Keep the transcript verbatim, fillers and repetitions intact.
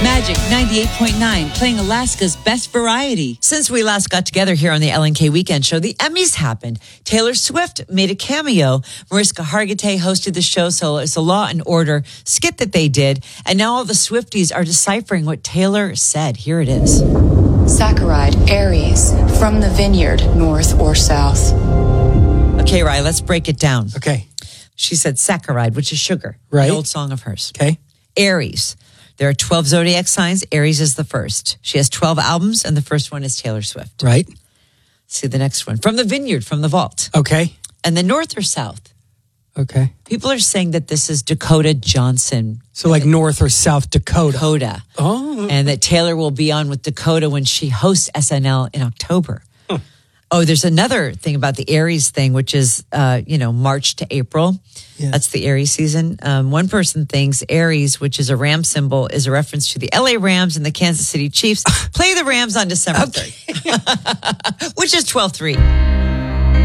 Magic ninety-eight point nine, playing Alaska's best variety. Since we last got together here on the L N K Weekend Show, the Emmys happened. Taylor Swift made a cameo. Mariska Hargitay hosted the show, so it's a Law and Order skit that they did. And now all the Swifties are deciphering what Taylor said. Here it is. Saccharide, Aries, from the vineyard, north or south. Okay, Rye, let's break it down. Okay. She said saccharide, which is sugar. Right. An old song of hers. Okay. Aries. There are twelve zodiac signs. Aries is the first. She has twelve albums, and the first one is Taylor Swift. Right. See the next one. From the vineyard, from the vault. Okay. And then north or south? Okay. People are saying that this is Dakota Johnson. So like North or South Dakota. Dakota. Oh. And that Taylor will be on with Dakota when she hosts S N L in October. Huh. Oh, there's another thing about the Aries thing, which is, uh, you know, March to April. Yeah. That's the Aries season. Um, one person thinks Aries, which is a ram symbol, is a reference to the L A Rams and the Kansas City Chiefs. Play the Rams on December third, which is twelve three.